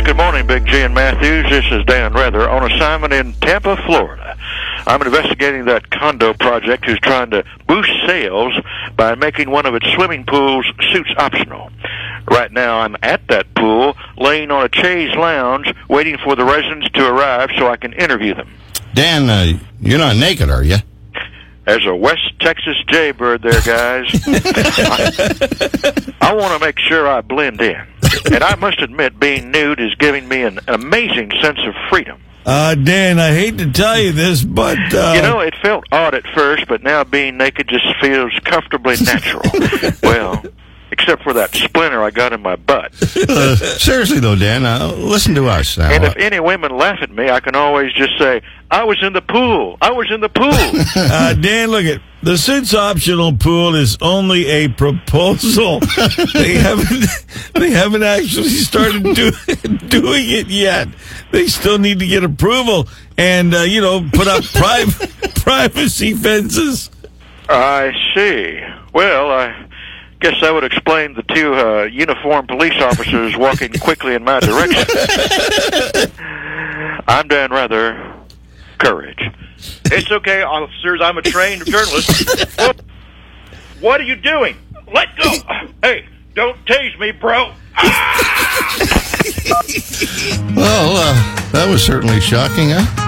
Good morning, Big G and Matthews. This is Dan Rather on assignment in Tampa, Florida. I'm investigating that condo project who's trying to boost sales by making one of its swimming pools suits optional. Right now, I'm at that pool, laying on a chaise lounge, waiting for the residents to arrive so I can interview them. Dan, you're not naked, are you? As a West Texas jaybird there, guys. I want to make sure I blend in. And I must admit, being nude is giving me an amazing sense of freedom. Dan, I hate to tell you this, but... You know, it felt odd at first, but now being naked just feels comfortably natural. Well, except for that splinter I got in my butt. Seriously, though, Dan, listen to us now. And if any women laugh at me, I can always just say, I was in the pool. I was in the pool. Dan, look at the suits optional pool is only a proposal. They haven't actually started doing it yet. They still need to get approval and put up privacy fences. I see. Well, I guess that would explain the two uniformed police officers walking quickly in my direction. I'm Dan Rather. Courage. It's okay, officers. I'm a trained journalist. What are you doing? Let go. Hey, don't tase me, bro. Well, that was certainly shocking, huh?